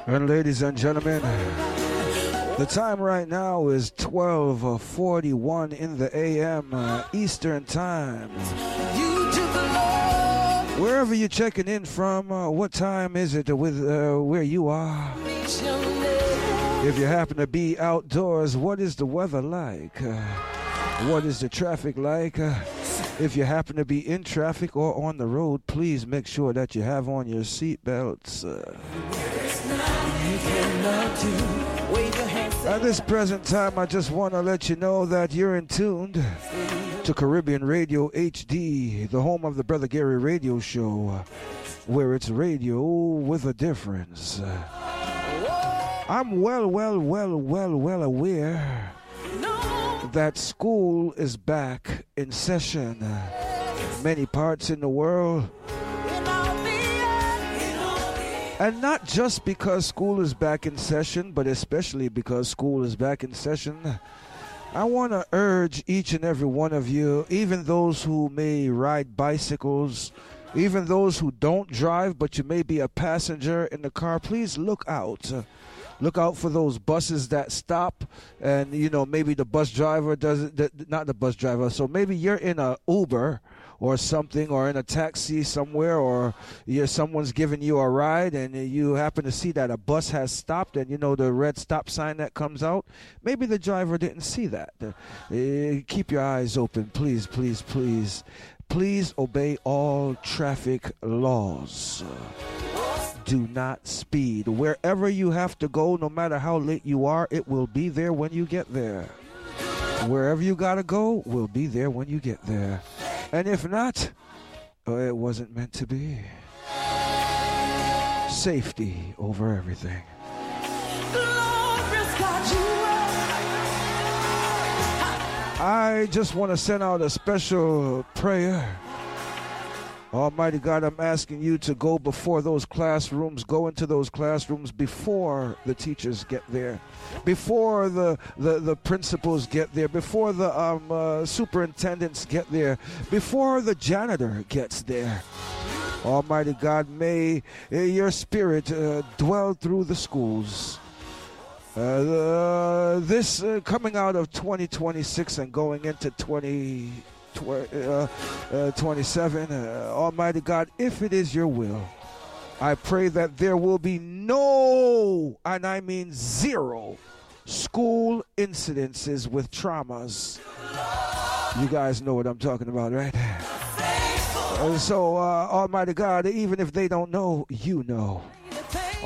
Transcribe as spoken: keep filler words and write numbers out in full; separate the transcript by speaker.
Speaker 1: And ladies and gentlemen, the time right now is twelve forty-one in the A M uh, Eastern Time. Wherever you're checking in from, uh, what time is it with uh, where you are? If you happen to be outdoors, what is the weather like? Uh, what is the traffic like? Uh, if you happen to be in traffic or on the road, please make sure that you have on your seat belts. Uh, At this present time, I just want to let you know that you're in tuned to Caribbean Radio H D, the home of the Brother Gary Radio Show, where it's radio with a difference. I'm well, well, well, well, well aware that school is back in session. Many parts in the world. And not just because school is back in session, but especially because school is back in session, I want to urge each and every one of you, even those who may ride bicycles, even those who don't drive, but you may be a passenger in the car, please look out. Uh, look out for those buses that stop, and, you know, maybe the bus driver doesn't, not the bus driver, so maybe you're in a Uber or something, or in a taxi somewhere, or you're, someone's giving you a ride and you happen to see that a bus has stopped and you know the red stop sign that comes out. Maybe the driver didn't see that. Uh, keep your eyes open, please, please, please. Please obey all traffic laws. Uh, do not speed. Wherever you have to go, no matter how late you are, it will be there when you get there. Wherever you gotta go, will be there when you get there. And if not, oh, it wasn't meant to be. Safety over everything. I just want to send out a special prayer. Almighty God, I'm asking you to go before those classrooms, go into those classrooms before the teachers get there, before the, the, the principals get there, before the um, uh, superintendents get there, before the janitor gets there. Almighty God, may uh, your spirit uh, dwell through the schools. Uh, the, this uh, coming out of twenty twenty-six and going into twenty twenty-seven, uh, Almighty God, if it is your will, I pray that there will be no, and I mean zero, school incidences with traumas. You guys know what I'm talking about, right? Uh, so, uh, Almighty God, even if they don't know, you know.